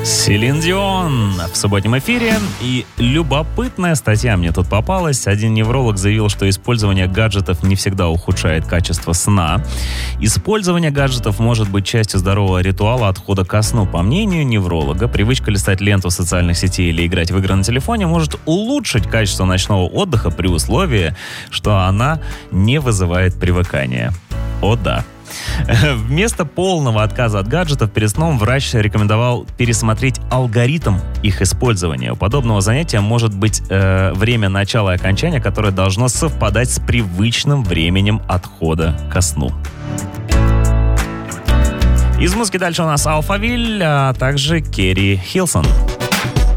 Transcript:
Селин Дион в субботнем эфире. И любопытная статья мне тут попалась. Один невролог заявил, что использование гаджетов не всегда ухудшает качество сна. Использование гаджетов может быть частью здорового ритуала отхода ко сну. По мнению невролога, привычка листать ленту социальных сетей или играть в игры на телефоне может улучшить качество ночного отдыха при условии, что она не вызывает привыкания. О да. Вместо полного отказа от гаджетов перед сном врач рекомендовал пересмотреть алгоритм их использования. У подобного занятия может быть время начала и окончания, которое должно совпадать с привычным временем отхода ко сну. Из музыки дальше у нас Алфавиль, а также Керри Хилсон.